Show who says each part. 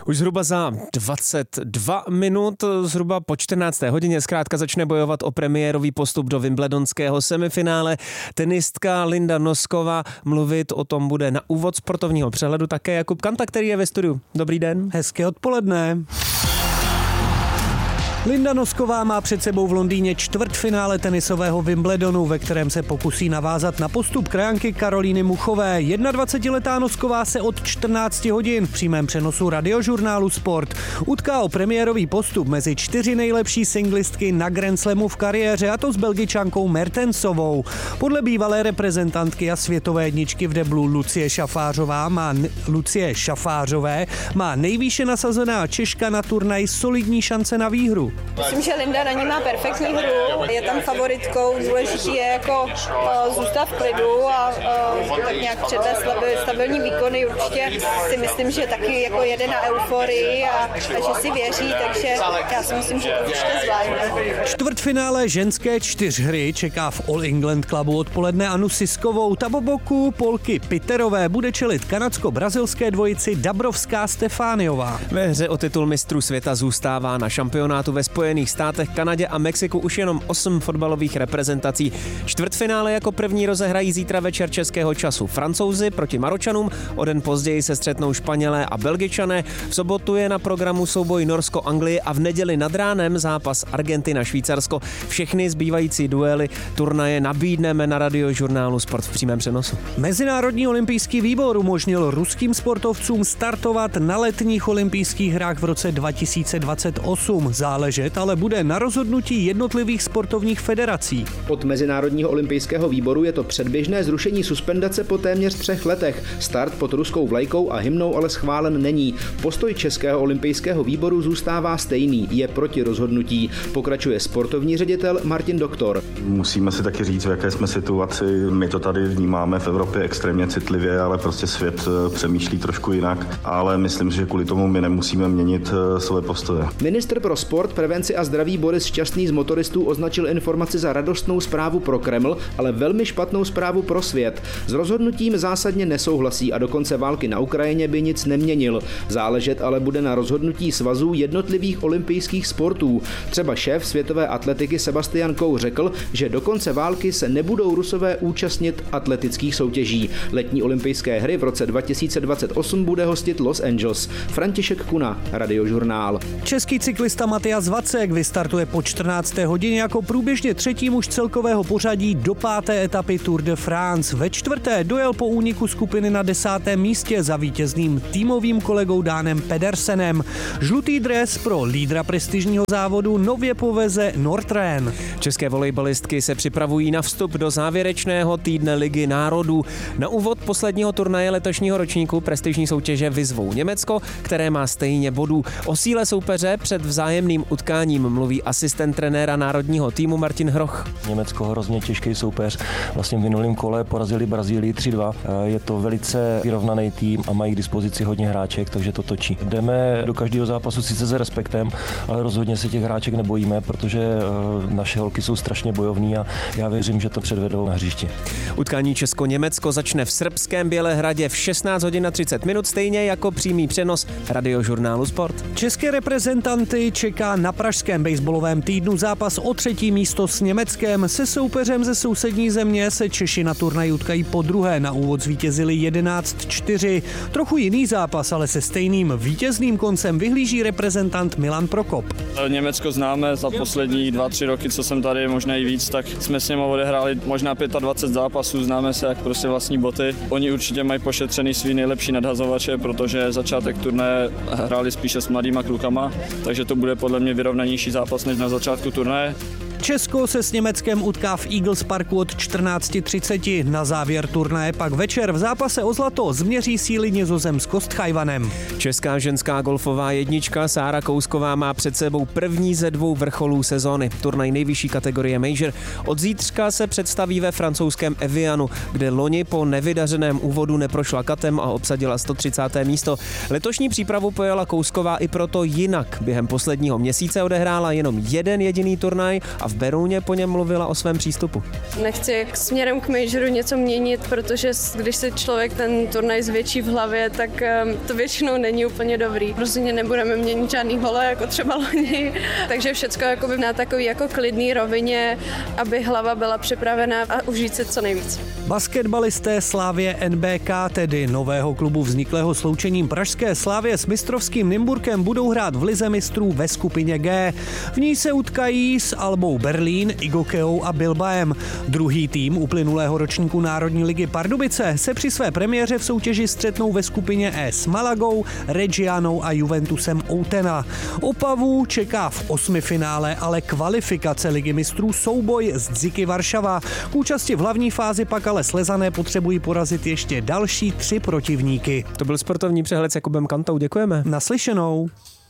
Speaker 1: Už zhruba za 22 minut, zhruba po 14. hodině, zkrátka začne bojovat o premiérový postup do wimbledonského semifinále. Tenistka Linda Nosková, mluvit o tom bude na úvod sportovního přehledu také Jakub Kanta, který je ve studiu. Dobrý den.
Speaker 2: Hezké odpoledne. Linda Nosková má před sebou v Londýně čtvrtfinále tenisového Wimbledonu, ve kterém se pokusí navázat na postup krajanky Karolíny Muchové. 21letá Nosková se od 14 hodin v přímém přenosu Radiožurnálu Sport utká o premiérový postup mezi 4 nejlepší singlistky na Grand Slamu v kariéře, a to s Belgičankou Mertensovou. Podle bývalé reprezentantky a světové jedničky v deblu Lucie Šafářové má nejvýše nasazená Češka na turnaji solidní šance na výhru.
Speaker 3: Myslím, že Linda na ní má perfektní hru, je tam favoritkou, důležitý je jako zůstat v klidu a tak nějak předvést stabilní výkony. Určitě si myslím, že taky jako jede na euforii a že si věří, takže já si myslím, že to určitě zvládne.
Speaker 2: Čtvrtfinále ženské čtyřhry čeká v All England Clubu odpoledne Anu Siskovou. Ta po boku Polky Piterové bude čelit kanadsko-brazilské dvojici Dabrowská-Stefániová.
Speaker 1: Ve hře o titul mistrů světa zůstává na šampionátu ve Spojených státech, Kanadě a Mexiku už jenom 8 fotbalových reprezentací. Čtvrtfinále jako první rozehrají zítra večer českého času Francouzi proti Maročanům, o den později se střetnou Španělé a Belgičané, v sobotu je na programu souboj Norsko-Anglie a v neděli nad ránem zápas Argentina-Švýcarsko. Všechny zbývající duely turnaje nabídneme na Radiožurnálu Sport v přímém přenosu.
Speaker 2: Mezinárodní olympijský výbor umožnil ruským sportovcům startovat na letních olympijských hrách v roce 2028. Záležet ale bude na rozhodnutí jednotlivých sportovních federací.
Speaker 4: Od Mezinárodního olympijského výboru je to předběžné zrušení suspendace po téměř 3 letech. Start pod ruskou vlajkou a hymnou ale schválen není. Postoj Českého olympijského výboru zůstává stejný, je proti rozhodnutí. Pokračuje sportovní ředitel Martin Doktor.
Speaker 5: Musíme si taky říct, v jaké jsme situaci. My to tady vnímáme v Evropě extrémně citlivě, ale prostě svět přemýšlí trošku jinak. Ale myslím, že kvůli tomu my nemusíme měnit své postoje.
Speaker 4: Ministr pro sport, prevenci a zdraví Boris Šťastný z motoristů označil informaci za radostnou zprávu pro Kreml, ale velmi špatnou zprávu pro svět. S rozhodnutím zásadně nesouhlasí a do konce války na Ukrajině by nic neměnil. Záležet ale bude na rozhodnutí svazů jednotlivých olympijských sportů. Třeba šéf světové atletiky Sebastian Coe řekl, že do konce války se nebudou Rusové účastnit atletických soutěží. Letní olympijské hry v roce 2028 bude hostit Los Angeles. František Kuna, Radiožurnál.
Speaker 2: Český cyklista Matyas Vacek vystartuje po 14. hodině jako průběžně 3. muž celkového pořadí do 5. etapy Tour de France. Ve 4. dojel po úniku skupiny na 10. místě za vítězným týmovým kolegou Dánem Pedersenem. Žlutý dres pro lídra prestižního závodu nově poveze Northren.
Speaker 1: České volejbalistky se připravují na vstup do závěrečného týdne Ligy národů. Na úvod posledního turnaje letošního ročníku prestižní soutěže vyzvou Německo, které má stejně bodů. O síle soupeře před vzájemným utkáním mluví asistent trenéra národního týmu Martin Hroch.
Speaker 6: Německo hrozně těžký soupeř. Vlastně v minulém kole porazili Brazílii 3-2. Je to velice vyrovnaný tým a mají k dispozici hodně hráček, takže to točí. Jdeme do každého zápasu sice s respektem, ale rozhodně se těch hráček nebojíme, protože naše holky jsou strašně bojovní a já věřím, že to předvedou na hřišti.
Speaker 1: Utkání Česko-Německo začne v srbském Bělehradě v 16 hodin a 30 minut, stejně jako přímý přenos Radiožurnálu Sport.
Speaker 2: České reprezentanty čeká na pražském baseballovém týdnu zápas o 3. místo s Německem. Se soupeřem ze sousední země se Češi na turnaji utkají podruhé. Na úvod zvítězili 11-4. Trochu jiný zápas, ale se stejným vítězným koncem vyhlíží reprezentant Milan Prokop.
Speaker 7: Německo známe za poslední 2-3 roky, co jsem tady, možná i víc, tak jsme s nimi odehráli možná 25 zápasů, známe se jak prostě vlastní boty. Oni určitě mají pošetřený svý nejlepší nadhazovače, protože začátek turnaje hráli spíše s mladýma klukama, takže to bude podle mě vyrovnanější zápas než na začátku turnaje.
Speaker 2: Česko se s Německem utká v Eagles Parku od 14:30. Na závěr turnaje pak večer v zápase o zlato změří síly Nizozemsko s Tchajwanem.
Speaker 1: Česká ženská golfová jednička Sára Kousková má před sebou první ze 2 vrcholů sezóny. Turnaj nejvyšší kategorie Major. Od zítřka se představí ve francouzském Evianu, kde loni po nevydařeném úvodu neprošla katem a obsadila 130. místo. Letošní přípravu pojela Kousková i proto jinak. Během posledního měsíce odehrála jenom jeden jediný turnaj a v v Berouně po něm mluvila o svém přístupu.
Speaker 8: Nechci směrem k majoru něco měnit, protože když se člověk ten turnaj zvětší v hlavě, tak to většinou není úplně dobrý. Rozhodně nebudeme měnit žádný hole, jako třeba loni, takže všecko jakoby na takový jako klidný rovině, aby hlava byla připravená a užít si co nejvíc.
Speaker 2: Basketbalisté Slavie NBK, tedy nového klubu vzniklého sloučením pražské Slavie s mistrovským Nymburkem, budou hrát v lize mistrů ve skupině G. V ní se utkají s Albou Berlín, Igokeou a Bilbaem. Druhý tým uplynulého ročníku Národní ligy Pardubice se při své premiéře v soutěži střetnou ve skupině E s Malagou, Reggianou a Juventusem Outena. Opavu čeká v 8. finále ale kvalifikace ligy mistrů souboj s Dziky Varšava. K účasti v hlavní fázi pak ale Slezané potřebují porazit ještě další 3 protivníky.
Speaker 1: To byl sportovní přehled s Jakubem Kantou, děkujeme.
Speaker 2: Naslyšenou.